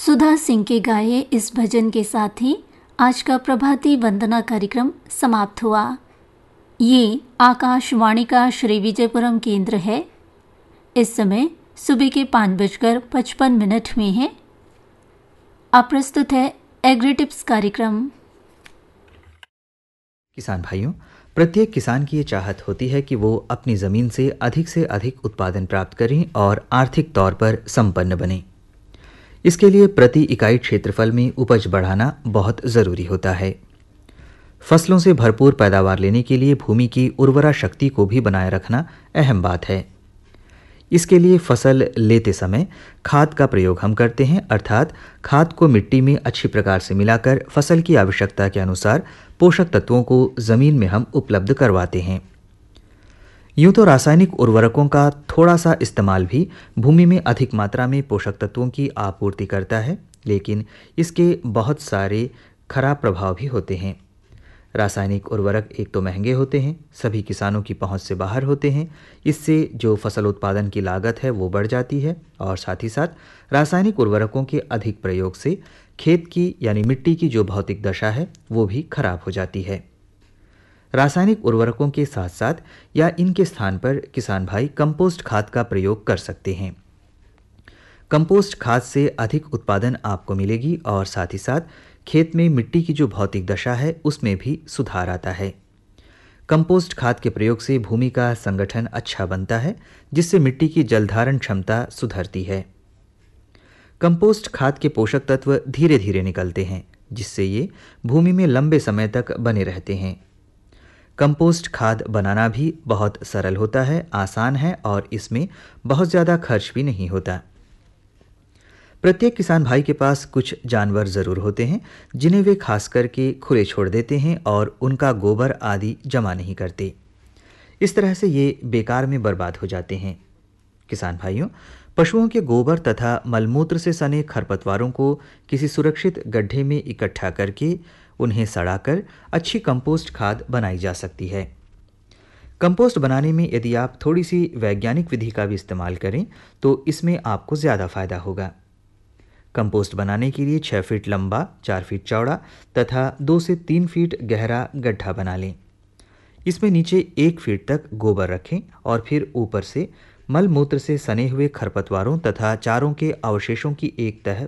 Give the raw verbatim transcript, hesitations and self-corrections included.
सुधा सिंह के गाए इस भजन के साथ ही आज का प्रभाती वंदना कार्यक्रम समाप्त हुआ। ये आकाशवाणी का श्री विजयपुरम केंद्र है। इस समय सुबह के पाँच बजकर पचपन मिनट में है। अब प्रस्तुत है एग्री टिप्स कार्यक्रम। किसान भाइयों, प्रत्येक किसान की ये चाहत होती है कि वो अपनी ज़मीन से अधिक से अधिक उत्पादन प्राप्त करें और आर्थिक तौर पर संपन्न बने। इसके लिए प्रति इकाई क्षेत्रफल में उपज बढ़ाना बहुत ज़रूरी होता है। फसलों से भरपूर पैदावार लेने के लिए भूमि की उर्वरा शक्ति को भी बनाए रखना अहम बात है। इसके लिए फसल लेते समय खाद का प्रयोग हम करते हैं, अर्थात खाद को मिट्टी में अच्छी प्रकार से मिलाकर फसल की आवश्यकता के अनुसार पोषक तत्वों को ज़मीन में हम उपलब्ध करवाते हैं। यूँ तो रासायनिक उर्वरकों का थोड़ा सा इस्तेमाल भी भूमि में अधिक मात्रा में पोषक तत्वों की आपूर्ति करता है, लेकिन इसके बहुत सारे खराब प्रभाव भी होते हैं। रासायनिक उर्वरक एक तो महंगे होते हैं, सभी किसानों की पहुंच से बाहर होते हैं। इससे जो फसल उत्पादन की लागत है वो बढ़ जाती है और साथ ही साथ रासायनिक उर्वरकों के अधिक प्रयोग से खेत की यानी मिट्टी की जो भौतिक दशा है वो भी खराब हो जाती है। रासायनिक उर्वरकों के साथ साथ या इनके स्थान पर किसान भाई कंपोस्ट खाद का प्रयोग कर सकते हैं। कंपोस्ट खाद से अधिक उत्पादन आपको मिलेगी और साथ ही साथ खेत में मिट्टी की जो भौतिक दशा है उसमें भी सुधार आता है। कंपोस्ट खाद के प्रयोग से भूमि का संगठन अच्छा बनता है, जिससे मिट्टी की जलधारण क्षमता सुधरती है। कंपोस्ट खाद के पोषक तत्व धीरे धीरे निकलते हैं, जिससे ये भूमि में लंबे समय तक बने रहते हैं। कंपोस्ट खाद बनाना भी बहुत सरल होता है, आसान है और इसमें बहुत ज़्यादा खर्च भी नहीं होता। प्रत्येक किसान भाई के पास कुछ जानवर ज़रूर होते हैं जिन्हें वे खास करके खुले छोड़ देते हैं और उनका गोबर आदि जमा नहीं करते। इस तरह से ये बेकार में बर्बाद हो जाते हैं। किसान भाइयों, पशुओं के गोबर तथा मलमूत्र से सने खरपतवारों को किसी सुरक्षित गड्ढे में इकट्ठा करके उन्हें सड़ाकर अच्छी कंपोस्ट खाद बनाई जा सकती है। कंपोस्ट बनाने में यदि आप थोड़ी सी वैज्ञानिक विधि का भी इस्तेमाल करें तो इसमें आपको ज़्यादा फायदा होगा। कंपोस्ट बनाने के लिए छः फीट लंबा, चार फीट चौड़ा तथा दो से तीन फीट गहरा गड्ढा बना लें। इसमें नीचे एक फीट तक गोबर रखें और फिर ऊपर से मल मूत्र से सने हुए खरपतवारों तथा चारों के अवशेषों की एक तह